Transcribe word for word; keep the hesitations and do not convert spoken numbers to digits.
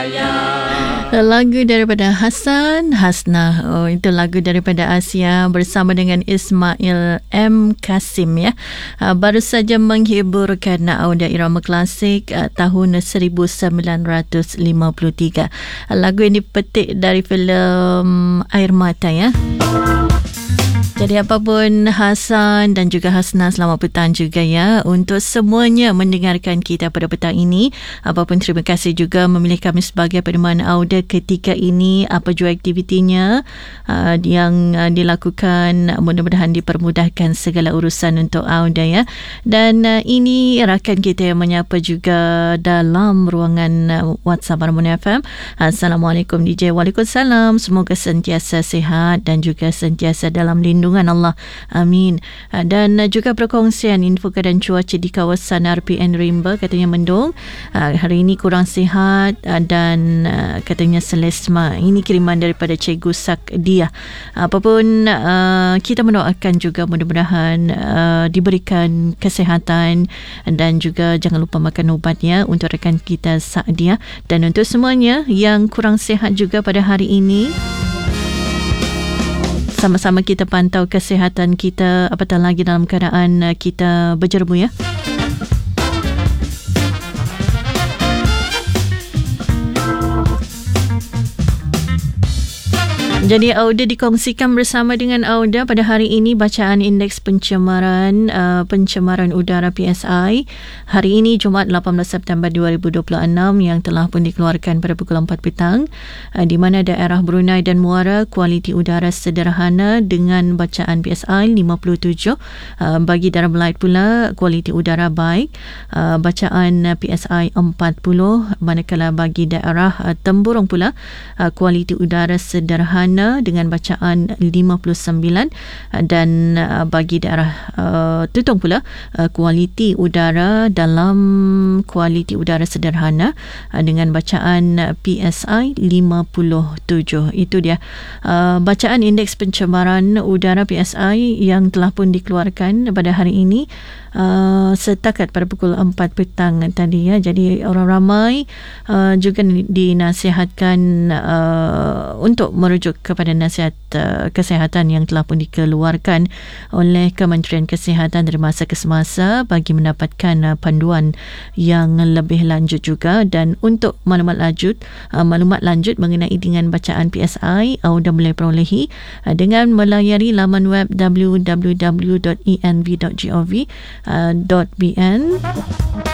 sayang. Lagu daripada Hasan Hasnah. Oh, itu lagu daripada Asia bersama dengan Ismail M. Kasim ya. Uh, baru saja menghiburkan audio irama klasik uh, tahun seribu sembilan ratus lima puluh tiga. Uh, lagu ini dipetik dari filem Air Mata ya. Jadi apapun Hasan dan juga Hasnah, selamat petang juga ya untuk semuanya mendengarkan kita pada petang ini. Apapun, terima kasih juga memilih kami sebagai peneman audio ketika ini. Apa jua aktivitinya uh, yang uh, dilakukan, mudah-mudahan dipermudahkan segala urusan untuk audio ya. Dan uh, ini rakan kita yang menyapa juga dalam ruangan uh, WhatsApp Harmoni F M. Assalamualaikum D J. Waalaikumsalam. Semoga sentiasa sihat dan juga sentiasa dalam lindungan Allah. Amin. Dan juga perkongsian info keadaan cuaca di kawasan R P N Rimba, katanya mendung. Hari ini kurang sihat dan katanya selesma. Ini kiriman daripada Cikgu Sakdia. Apapun, kita mendoakan juga mudah-mudahan diberikan kesihatan dan juga jangan lupa makan ubatnya untuk rekan kita Sakdia. Dan untuk semuanya yang kurang sihat juga pada hari ini, sama-sama kita pantau kesihatan kita, apatah lagi dalam keadaan kita berjerbu ya. Jadi Auda dikongsikan bersama dengan Auda pada hari ini bacaan indeks pencemaran uh, pencemaran udara P S I hari ini Jumaat lapan belas September dua ribu dua puluh enam yang telah pun dikeluarkan pada pukul empat petang, uh, di mana daerah Brunei dan Muara kualiti udara sederhana dengan bacaan P S I lima puluh tujuh, uh, bagi daerah Belait pula kualiti udara baik, uh, bacaan P S I empat puluh, manakala bagi daerah uh, Temburong pula uh, kualiti udara sederhana dengan bacaan lima puluh sembilan, dan uh, bagi daerah uh, Tutong pula uh, kualiti udara dalam kualiti udara sederhana uh, dengan bacaan uh, P S I lima puluh tujuh. Itu dia uh, bacaan indeks pencemaran udara P S I yang telah pun dikeluarkan pada hari ini uh, setakat pada pukul empat petang tadi ya. Jadi orang ramai uh, juga dinasihatkan uh, untuk merujuk kepada nasihat uh, kesihatan yang telah pun dikeluarkan oleh Kementerian Kesihatan dari masa ke semasa bagi mendapatkan uh, panduan yang lebih lanjut juga. Dan untuk maklumat lanjut uh, maklumat lanjut mengenai dengan bacaan P S I, Auda boleh perolehi uh, dengan melayari laman web w w w dot e n v dot gov dot b n.